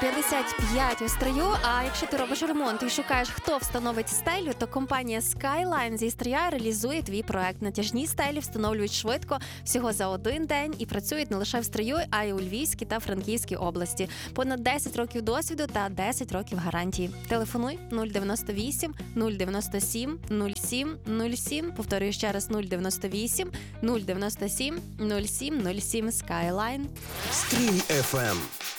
55 у Стрию. А якщо ти робиш ремонт і шукаєш, хто встановить стелю, то компанія Skyline зі Стрия реалізує твій проект. Натяжні стелі встановлюють швидко, всього за один день, і працюють не лише в Стрию, а й у Львівській та Франківській області. Понад 10 років досвіду та 10 років гарантії. Телефонуй 098 097 07 07. Повторюю ще раз: 098 097 07 07. Skyline. Стрій FM.